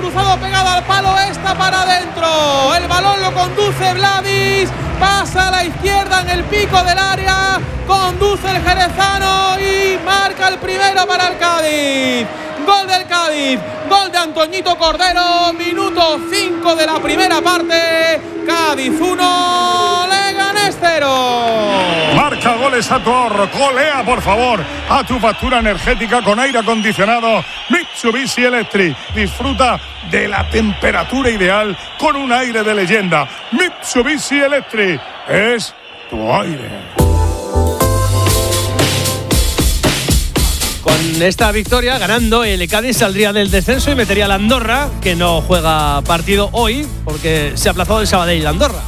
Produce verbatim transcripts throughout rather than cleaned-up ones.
cruzado pegado al palo, está para adentro. El balón lo conduce Vladis, pasa a la izquierda en el pico del área, conduce el jerezano y marca el primero para el Cádiz. Gol del Cádiz, gol de Antoñito Cordero, minuto cinco de la primera parte. Cádiz uno, Leganés cero. Marca goles a tu ahorro, golea por favor a tu factura energética con aire acondicionado Mitsubishi Electric. Disfruta de la temperatura ideal con un aire de leyenda. Mitsubishi Electric es tu aire. Con esta victoria, ganando, el Cádiz saldría del descenso y metería a la Andorra, que no juega partido hoy porque se ha aplazado el Sabadell y la Andorra.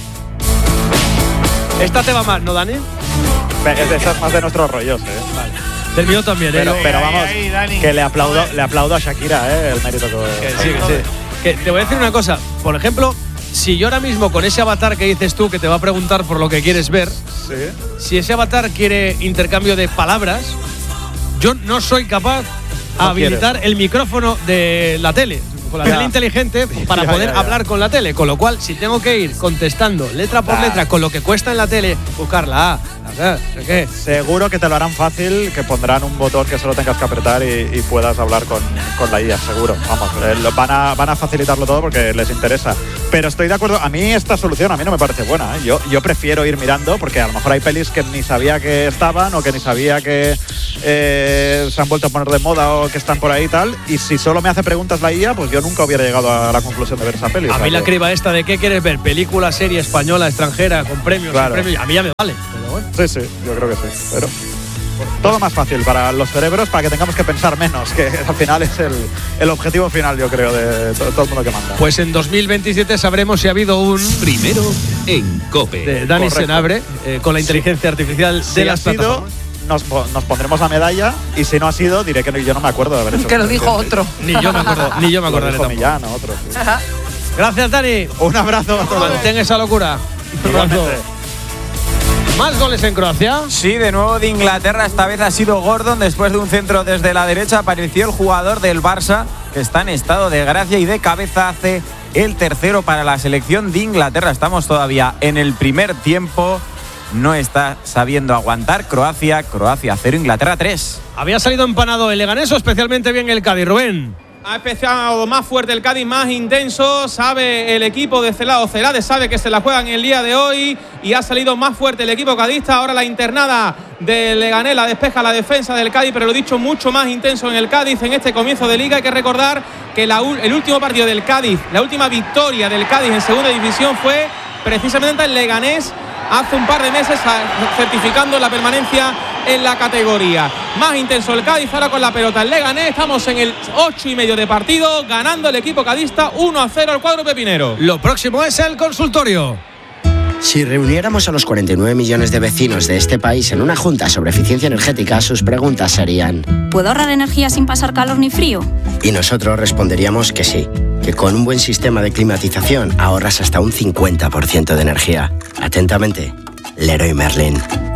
Esta te va más, ¿no, Dani? Esta es más de nuestros rollos, ¿eh? Vale. Del mío también, pero, ¿eh? pero vamos, ahí, ahí, que le aplaudo, le aplaudo a Shakira, ¿eh? El mérito que... que sí, que sí. Que te voy a decir una cosa. Por ejemplo, si yo ahora mismo con ese avatar que dices tú, que te va a preguntar por lo que quieres ver, ¿sí? Si ese avatar quiere intercambio de palabras, yo no soy capaz de no habilitar quiere. el micrófono de la tele, con la Ya. tele inteligente, para Ya, poder ya, ya. hablar con la tele. Con lo cual, si tengo que ir contestando letra por Ah. letra con lo que cuesta en la tele, buscar la A, la B, no sé qué. Seguro que te lo harán fácil, que pondrán un botón que solo tengas que apretar y, y puedas hablar con, con la I A, seguro. Vamos, eh, lo- van, a, van a facilitarlo todo porque les interesa. Pero estoy de acuerdo, a mí esta solución a mí no me parece buena, ¿eh? Yo, yo prefiero ir mirando porque a lo mejor hay pelis que ni sabía que estaban o que ni sabía que eh, se han vuelto a poner de moda o que están por ahí y tal. Y si solo me hace preguntas la I A, pues yo nunca hubiera llegado a la conclusión de ver esa peli. A O sea, mí la que- criba esta de qué quieres ver, película, serie española, extranjera, con premios, Claro. sin premios, a mí ya me vale. Pero bueno. Sí, sí, yo creo que sí. Pero todo más fácil para los cerebros, para que tengamos que pensar menos, que al final es el, el objetivo final, yo creo, de to- todo el mundo que manda. Pues en dos mil veintisiete sabremos si ha habido un Primero en COPE. de Dani Correcto. Senabre eh, con la inteligencia artificial Si de ha las sido, plataformas. nos, po- nos pondremos la medalla, y si no ha sido, diré que no- yo no me acuerdo de haber hecho. Que lo dijo otro. Ni yo me acuerdo, ni yo me Lo acordaré dijo tampoco. Millán, otro. sí. Gracias, Dani. Un abrazo a todos. Mantén esa locura. Igualmente. Más goles en Croacia. Sí, de nuevo de Inglaterra, esta vez ha sido Gordon. Después de un centro desde la derecha apareció el jugador del Barça, que está en estado de gracia, y de cabeza hace el tercero para la selección de Inglaterra. Estamos todavía en el primer tiempo, no está sabiendo aguantar Croacia. Croacia cero, Inglaterra tres. Había salido empanado el Leganés, o especialmente bien el Cádiz, Rubén. Ha empezado más fuerte el Cádiz, más intenso. Sabe el equipo de Celado Celades, sabe que se la juegan el día de hoy y ha salido más fuerte el equipo cadista. Ahora la internada de Leganés la despeja la defensa del Cádiz, pero lo dicho, mucho más intenso en el Cádiz en este comienzo de liga. Hay que recordar que la, el último partido del Cádiz, la última victoria del Cádiz en segunda división fue precisamente el Leganés hace un par de meses, certificando la permanencia en la categoría. Más intenso el Cádiz, ahora con la pelota el Leganés. Estamos en el ocho y medio de partido, ganando el equipo cadista uno a cero al cuadro pepinero. Lo próximo es el consultorio. Si reuniéramos a los cuarenta y nueve millones de vecinos de este país en una junta sobre eficiencia energética, sus preguntas serían: ¿puedo ahorrar energía sin pasar calor ni frío? Y nosotros responderíamos que sí, que con un buen sistema de climatización ahorras hasta un cincuenta por ciento de energía. Atentamente, Leroy Merlin.